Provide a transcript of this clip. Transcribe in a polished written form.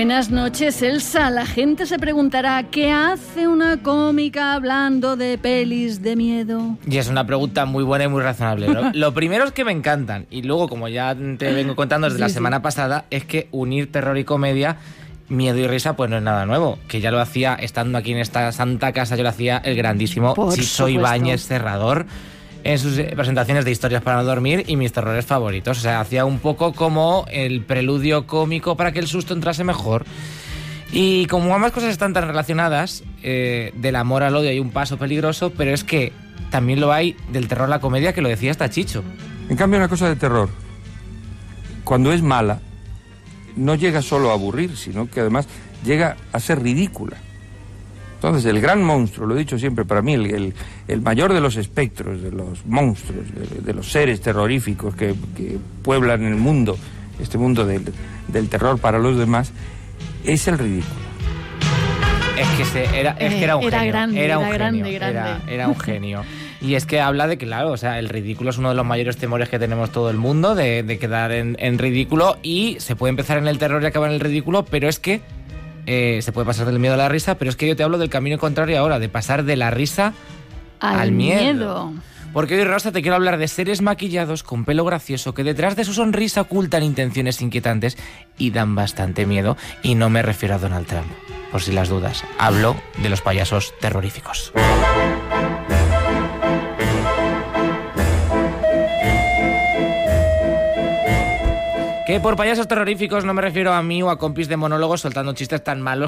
Buenas noches, Elsa. La gente se preguntará, ¿qué hace una cómica hablando de pelis de miedo? Y es una pregunta muy buena y muy razonable. Lo primero es que me encantan. Y luego, como ya te vengo contando desde la semana pasada, es que unir terror y comedia, miedo y risa, pues no es nada nuevo. Que ya lo hacía, estando aquí en esta santa casa, yo lo hacía el grandísimo Chicho Ibáñez Serrador en sus presentaciones de Historias para no dormir y mis terrores favoritos. O sea, hacía un poco como el preludio cómico para que el susto entrase mejor. Y como ambas cosas están tan relacionadas, del amor al odio hay un paso peligroso, pero es que también lo hay del terror a la comedia, que lo decía hasta Chicho. En cambio, una cosa de terror, cuando es mala, no llega solo a aburrir, sino que además llega a ser ridícula. Entonces, el gran monstruo, lo he dicho siempre, para mí, el mayor de los espectros, de los monstruos, de los seres terroríficos que pueblan el mundo, este mundo del terror para los demás, es el ridículo. Es que era un genio. Grande, Era un genio. Y es que habla de que, claro, o sea, el ridículo es uno de los mayores temores que tenemos todo el mundo, de quedar en ridículo, y se puede empezar en el terror y acabar en el ridículo, pero es que se puede pasar del miedo a la risa, pero es que yo te hablo del camino contrario ahora, de pasar de la risa al miedo. Porque hoy, Rosa, te quiero hablar de seres maquillados con pelo gracioso que detrás de su sonrisa ocultan intenciones inquietantes y dan bastante miedo, y no me refiero a Donald Trump, por si las dudas. Hablo de los payasos terroríficos. Que por payasos terroríficos no me refiero a mí o a compis de monólogos soltando chistes tan malos